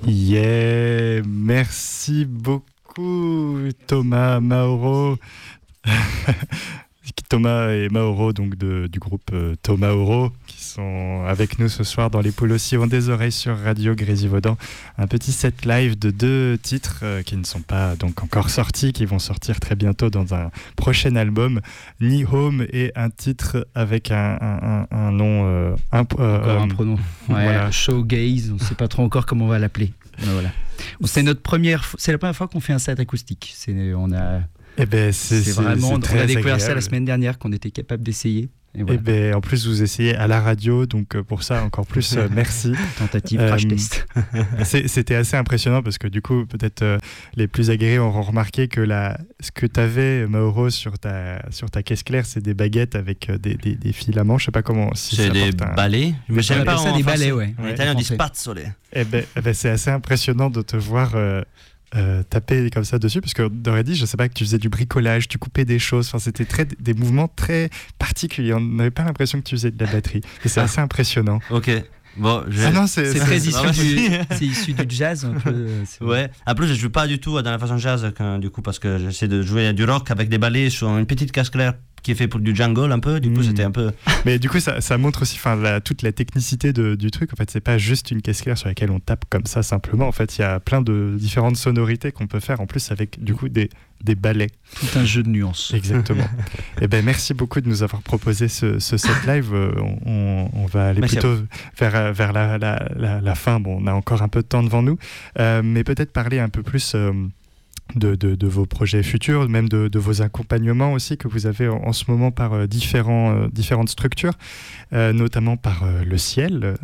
Yeah, merci beaucoup Thomas, Mauro. Thomas et Mauro, donc du groupe Thomas Oro, qui sont avec nous ce soir dans Les Poules aussi ont des oreilles sur Radio Grésivaudan. Un petit set live de 2 titres qui ne sont pas donc encore sortis, qui vont sortir très bientôt dans un prochain album, Ni Home, et un titre avec un nom... un pronom. Ouais, voilà. Showgaze, on ne sait pas trop encore comment on va l'appeler. Voilà. C'est la première fois qu'on fait un set acoustique. Eh ben, c'est vraiment, on a découvert agréable. ça la semaine dernière qu'on était capable d'essayer. Et voilà. Eh ben, en plus, vous essayez à la radio, donc pour ça, encore plus, merci. Tentative, crash test. C'était assez impressionnant parce que du coup, peut-être les plus aguerris auront remarqué que ce que tu avais, Mauro, sur ta caisse claire, c'est des baguettes avec des filaments. Je sais pas comment. Si c'est des balais. Je me savais pas ça, des balais, ouais. En italien, on dit spazzole. Eh ben, c'est assez impressionnant de te voir. Taper comme ça dessus, parce que d'aurait dit, je sais pas, que tu faisais du bricolage, tu coupais des choses, enfin c'était des mouvements très particuliers, on n'avait pas l'impression que tu faisais de la batterie, et c'est assez impressionnant. Ok. Bon, c'est très issu du jazz un peu. Ouais. Après, je joue pas du tout dans la façon jazz, du coup, parce que j'essaie de jouer du rock avec des balais sur une petite caisse claire qui est fait pour du jungle un peu, du coup c'était un peu... Mais du coup ça montre aussi toute la technicité du truc, en fait c'est pas juste une caisse claire sur laquelle on tape comme ça simplement, en fait il y a plein de différentes sonorités qu'on peut faire en plus avec du coup des balais. Tout un jeu de nuances. Exactement. Et ben merci beaucoup de nous avoir proposé ce set live, on va aller plutôt vers la fin, bon on a encore un peu de temps devant nous, mais peut-être parler un peu plus... De vos projets futurs, même de vos accompagnements aussi que vous avez en ce moment par différentes structures, notamment par le Ciel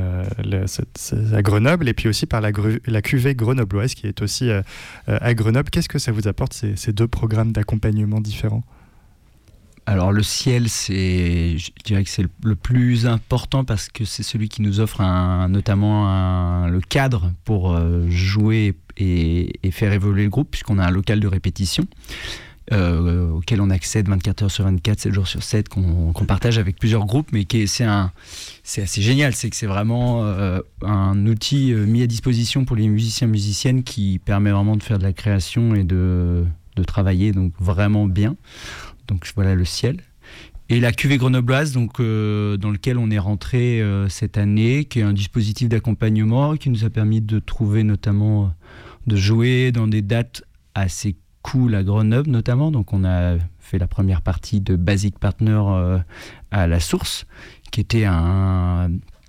à Grenoble, et puis aussi par la cuvée grenobloise qui est aussi à Grenoble. Qu'est-ce que ça vous apporte ces 2 programmes d'accompagnement différents ? Alors le Ciel, je dirais que c'est le plus important parce que c'est celui qui nous offre notamment le cadre pour jouer et faire évoluer le groupe, puisqu'on a un local de répétition auquel on accède 24 heures sur 24, 7 jours sur 7, qu'on partage avec plusieurs groupes, mais c'est assez génial, c'est que c'est vraiment un outil mis à disposition pour les musiciennes qui permet vraiment de faire de la création et de travailler donc vraiment bien. Donc voilà le Ciel. Et la cuvée grenobloise, donc, dans lequel on est rentré cette année, qui est un dispositif d'accompagnement qui nous a permis de trouver notamment, de jouer dans des dates assez cool à Grenoble notamment. Donc on a fait la première partie de Basic Partner à La Source, qui était un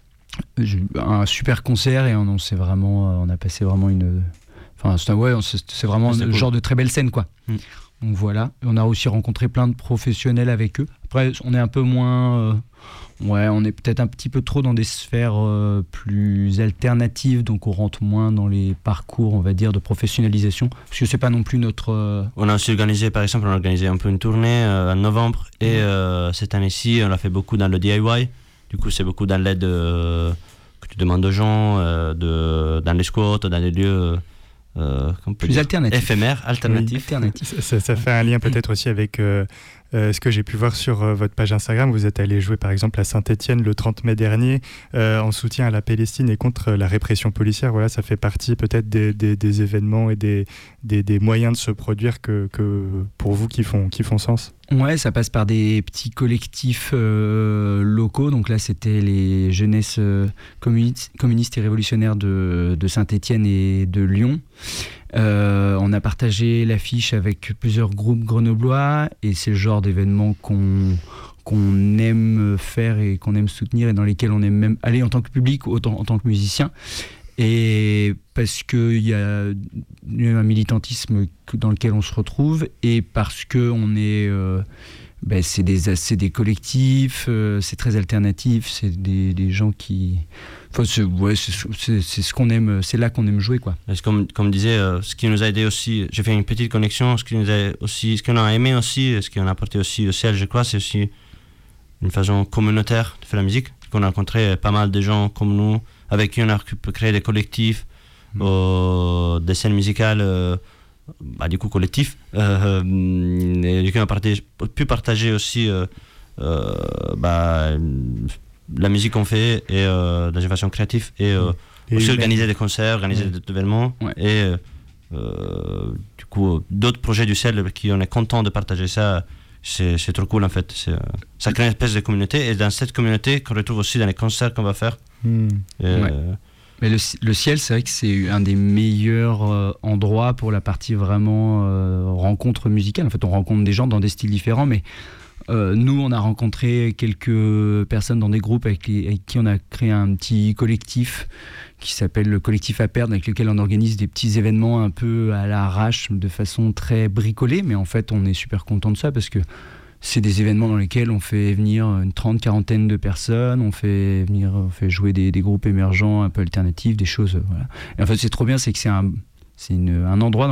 super concert, et on a passé vraiment c'est vraiment le genre de très belle scène, quoi. Donc voilà, on a aussi rencontré plein de professionnels avec eux. Après, on est un peu moins... on est peut-être un petit peu trop dans des sphères plus alternatives, donc on rentre moins dans les parcours, on va dire, de professionnalisation, parce que c'est pas non plus notre... On a aussi organisé, par exemple, un peu une tournée en novembre, et cette année-ci, on a fait beaucoup dans le DIY. Du coup, c'est beaucoup dans l'aide que tu demandes aux gens, dans les squats, dans les lieux... plus alternatif. Éphémère, alternatif. Ça fait un lien peut-être aussi avec ce que j'ai pu voir sur votre page Instagram. Vous êtes allé jouer par exemple à Saint-Étienne le 30 mai dernier en soutien à la Palestine et contre la répression policière. Voilà, ça fait partie peut-être des événements et des moyens de se produire que pour vous qui font sens. Ouais, ça passe par des petits collectifs locaux. Donc là, c'était les jeunesses communistes et révolutionnaires de Saint-Étienne et de Lyon. On a partagé l'affiche avec plusieurs groupes grenoblois, et c'est le genre d'événement qu'on aime faire et qu'on aime soutenir, et dans lesquels on aime même aller en tant que public, autant en tant que musicien. Et parce qu'il y a un militantisme dans lequel on se retrouve, et parce qu'on est... c'est des collectifs, c'est très alternatif, c'est des gens qui... Enfin, c'est ce qu'on aime, c'est là qu'on aime jouer, quoi. Comme disait, ce qui nous a aidé aussi, j'ai fait une petite connexion, ce qu'on a aimé aussi, ce qu'on a apporté aussi au Ciel, je crois, c'est aussi une façon communautaire de faire la musique. On a rencontré pas mal de gens comme nous, avec qui on a pu créer des collectifs, des scènes musicales, du coup collectifs. Et du coup, on a pu partager aussi la musique qu'on fait, et dans une façon créative, et aussi organiser des concerts, organiser des événements. Et du coup, d'autres projets du ciel qui on est content de partager ça. C'est trop cool en fait. Ça crée une espèce de communauté, et dans cette communauté qu'on retrouve aussi dans les concerts qu'on va faire. Mais le ciel, c'est vrai que c'est un des meilleurs endroits pour la partie vraiment rencontre musicale. En fait, on rencontre des gens dans des styles différents, mais nous, on a rencontré quelques personnes dans des groupes avec qui on a créé un petit collectif qui s'appelle le collectif à perdre, avec lequel on organise des petits événements un peu à l'arrache, de façon très bricolée, mais en fait, on est super content de ça parce que c'est des événements dans lesquels on fait venir une 30-40 de personnes, on fait jouer des groupes émergents un peu alternatifs, des choses, voilà. Et en fait, c'est trop bien, c'est que c'est un endroit